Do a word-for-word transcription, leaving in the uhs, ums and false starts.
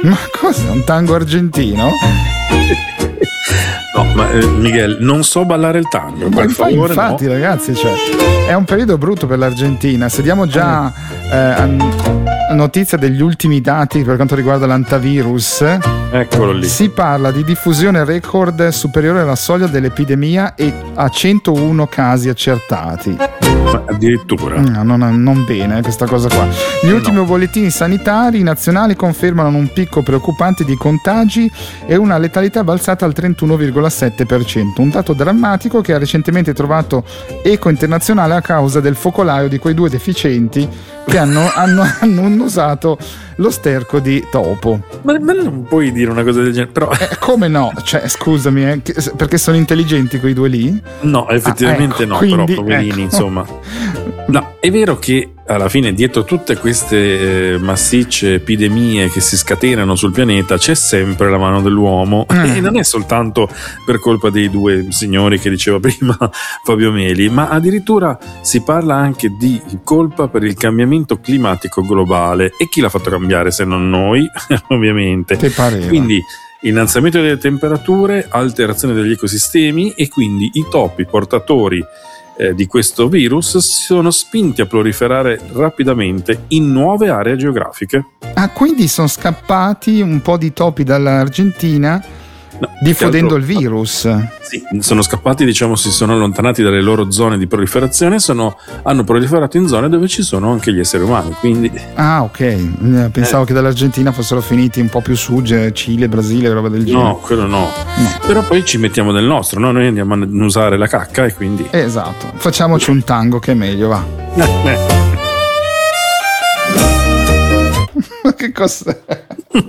Ma cosa? Un tango argentino? No, ma eh, Miguel, non so ballare il tango. Ma Per infatti, favore, infatti no. ragazzi, cioè, è un periodo brutto per l'Argentina. Se diamo già eh, an- notizia degli ultimi dati per quanto riguarda l'antivirus, Eccolo lì. si parla di diffusione record superiore alla soglia dell'epidemia e a centouno casi accertati. Ma addirittura. No, non, non bene questa cosa qua. Gli Eh ultimi no. bollettini sanitari nazionali confermano un picco preoccupante di contagi e una letalità balzata al trentuno virgola sette per cento, un dato drammatico che ha recentemente trovato eco internazionale a causa del focolaio di quei due deficienti che hanno, hanno, hanno usato lo sterco di topo. Ma, ma non puoi dire una cosa del genere, però Eh, come no? Cioè, scusami, eh, che- perché sono intelligenti quei due lì? no, effettivamente Ah, ecco, no, quindi, però poverini, ecco. insomma. No, è vero che alla fine dietro tutte queste eh, massicce epidemie che si scatenano sul pianeta c'è sempre la mano dell'uomo Mm. e non è soltanto per colpa dei due signori che diceva prima Fabio Meli, ma addirittura si parla anche di colpa per il cambiamento climatico globale. E chi l'ha fatto cambiare se non noi? Ovviamente. Che pareva. Quindi innalzamento delle temperature, alterazione degli ecosistemi e quindi i topi portatori eh, di questo virus si sono spinti a proliferare rapidamente in nuove aree geografiche. Ah, quindi sono scappati un po' di topi dall'Argentina No, diffondendo il che altro- virus. Sì, sono scappati, diciamo, si sono allontanati dalle loro zone di proliferazione, sono, hanno proliferato in zone dove ci sono anche gli esseri umani, quindi Ah, ok. Eh, Pensavo Eh. che dall'Argentina fossero finiti un po' più su, ge- Cile, Brasile, roba del genere. no, quello no. Però poi ci mettiamo del nostro, no? Noi andiamo a usare la cacca e quindi Esatto. Facciamoci un tango che è meglio, va. Eh, Ma che cos'è?